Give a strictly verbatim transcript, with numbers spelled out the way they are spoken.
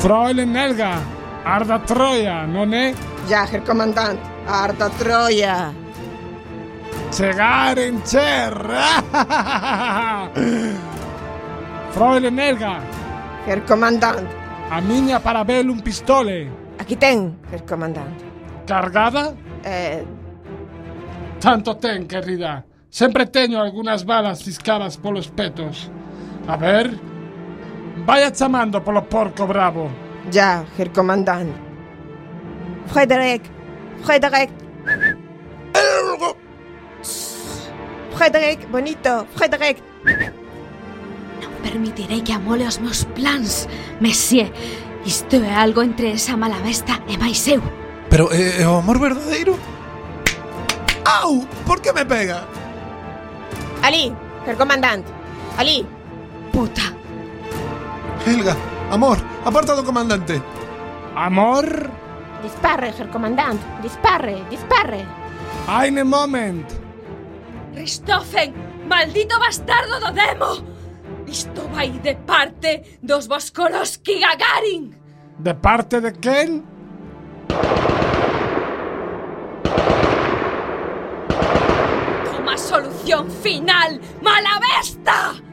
Fräulein Helga, arda Troja, non è? Ja, Herr Kommandant, arda Troja. Segare in cer! Fräulein Helga, Herr Kommandant. a miña parabellum pistole. Aquí ten, Herr Kommandant. Cargada? Eh, Tanto ten, querida. Sempre teño algunhas balas ciscadas polos petos. A ver... Vaya chamando polo porco bravo. ja, Herr Kommandant. Frederick, Frederick. Frederick, bonito, Frederick. Non permitirei que amole os meus plans, Monsieur. Isto é algo entre esa mala besta e máis eu. Pero é eh, o amor verdadeiro? Au! Por que me pega? Ali, Herr Kommandant. Ali. Puta. Helga, amor, aparta do comandante. Amor? Dispare, Herr Kommandant. Dispare, dispare. Eine Moment. Richthofen, maldito bastardo do demo! Isto vai de parte dos Voskoroski Gagarin! De parte de quen? Toma solución final, mala besta!